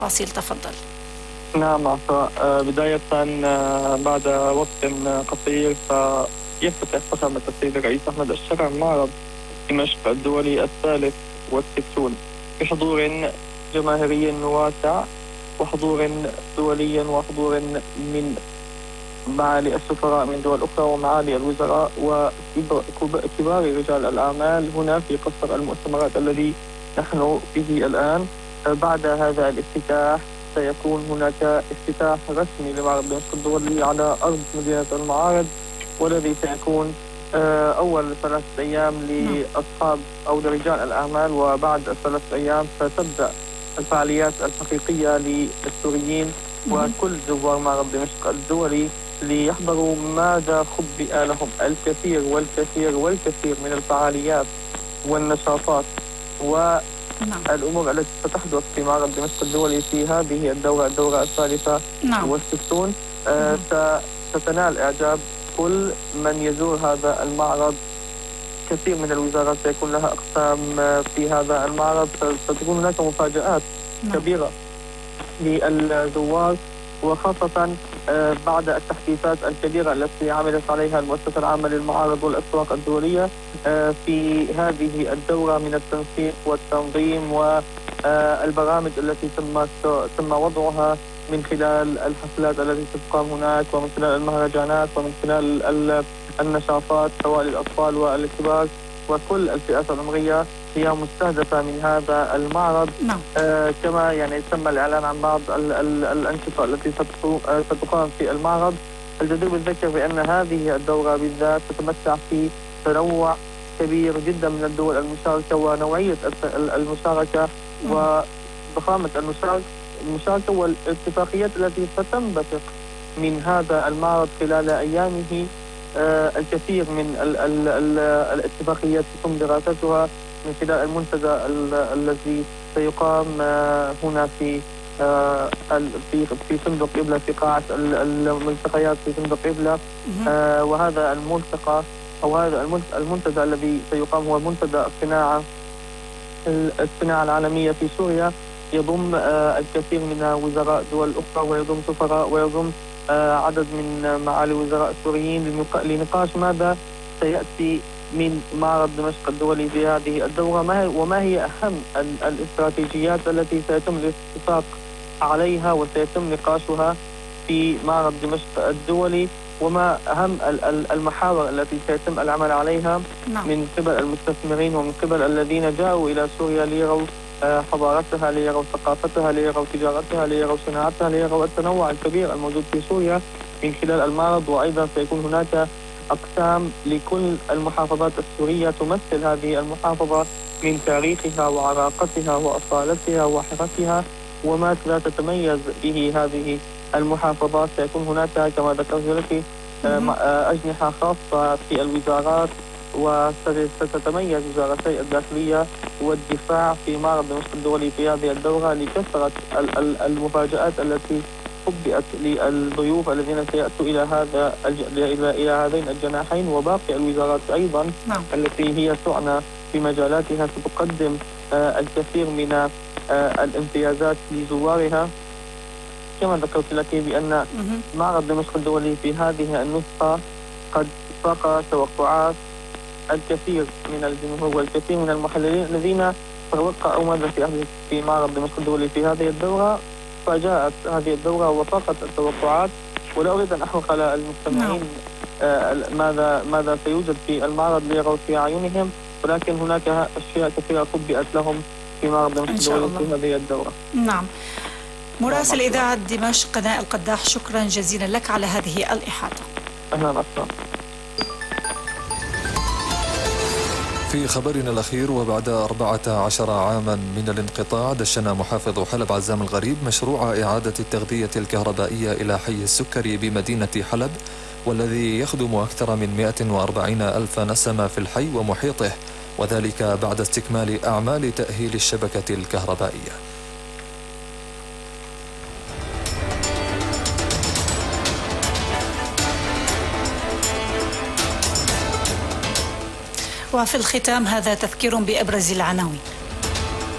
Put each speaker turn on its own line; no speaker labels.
تفاصيل، تفضل.
نعم عفوا. بداية بعد وقت قصير يفتتح فخامة السيد الرئيس أحمد الشرع معرض دمشق الدولي الثالث والستون بحضور جماهيري واسع وحضور دولي وحضور من معالي السفراء من دول أخرى ومعالي الوزراء وكبار رجال الأعمال هنا في قصر المؤتمرات الذي نحن به الآن. بعد هذا الافتتاح سيكون هناك افتتاح رسمي لمعرض دمشق الدولي على أرض مدينة المعارض، والذي سيكون أول 3 أيام لأصحاب أو لرجال الأعمال، وبعد 3 أيام ستبدأ الفعاليات الحقيقية للسوريين وكل زوار معرض دمشق الدولي ليحضروا ماذا خبئ لهم الكثير والكثير والكثير من الفعاليات والنشاطات والأمور التي ستحدث في معرض دمشق الدولي في هذه الدورة الثالثة والستون. ستنال إعجاب كل من يزور هذا المعرض. كثير من الوزارات سيكون لها أقسام في هذا المعرض، ستكون هناك مفاجآت كبيرة للزوار، وخاصة بعد التحديثات الكبيرة التي عملت عليها المؤسسة العامة للمعارض والأسواق الدولية في هذه الدورة من التنسيق والتنظيم والبرامج التي تم وضعها من خلال الحفلات التي تقام هناك، ومن خلال المهرجانات، ومن خلال النشاطات سواء للأطفال والكبار وكل الفئات العمرية هي مستهدفة من هذا المعرض. كما يعني تم الإعلان عن بعض الأنشطة التي ستقام في المعرض. الجدير بالذكر بأن هذه الدورة بالذات تتمتع في تنوع كبير جدا من الدول المشاركة ونوعية المشاركة وضخامة المشاركة والاتفاقيات التي ستنبثق من هذا المعرض خلال أيامه. الكثير من الاتفاقيات يتم دراستها من خلال المنتدى الذي سيقام هنا في فندق إبلة، في قاعة الملتقيات في فندق إبلة. وهذا الملتقى أو هذا المنتدى الذي سيقام هو منتدى الصناعة العالمية في سوريا، يضم الكثير من وزراء دول أخرى، ويضم سفراء، ويضم عدد من معالي وزراء سوريين لنقاش ماذا سيأتي من معرض دمشق الدولي في هذه الدورة، وما هي أهم الاستراتيجيات التي سيتم الاتفاق عليها وسيتم نقاشها في معرض دمشق الدولي، وما أهم المحاور التي سيتم العمل عليها من قبل المستثمرين ومن قبل الذين جاءوا إلى سوريا ليروا حضارتها، ليروا ثقافتها، ليروا تجارتها، ليروا صناعتها، ليروا التنوع الكبير الموجود في سوريا من خلال المعرض. وأيضا سيكون هناك أقسام لكل المحافظات السورية تمثل هذه المحافظة من تاريخها وعراقتها وأصالتها وحرفها وما لا تتميز به هذه المحافظات. سيكون هناك كما ذكرت لك أجنحة خاصة في الوزارات، وستتميز وزارتي الداخلية والدفاع في معرض دمشق الدولي في هذه الدورة لكثرة المفاجآت التي خبئت للضيوف الذين سيأتوا إلى هذين الجناحين، وباقي الوزارات أيضا التي هي تعنى بمجالاتها ستقدم الكثير من الامتيازات لزوارها. كما ذكرت لك بأن معرض دمشق الدولي في هذه النسخة قد فاق توقعات الكثير من الجمهور والكثير من المحللين الذين توقعوا ماذا سيحدث في معرض دمشق الدولي في هذه الدورة، فجاءت هذه الدورة وفاقت التوقعات. ولا أريد أن أحرق على المستمعين ماذا سيوجد في المعرض ليروا في أعينهم، ولكن هناك أشياء كثيرة خبئت لهم في معرض دمشق الدولي في هذه الدورة.
نعم. مراسل إذاعة دمشق نائل قداح، شكرا جزيلا لك على هذه الإحاطة.
أهلا وسهلا.
في خبرنا الأخير، وبعد 14 عاما من الانقطاع دشن محافظ حلب عزام الغريب مشروع إعادة التغذية الكهربائية إلى حي السكري بمدينة حلب، والذي يخدم أكثر من 140 ألف نسمة في الحي ومحيطه، وذلك بعد استكمال أعمال تأهيل الشبكة الكهربائية.
وفي الختام هذا تذكير بأبرز العناوين.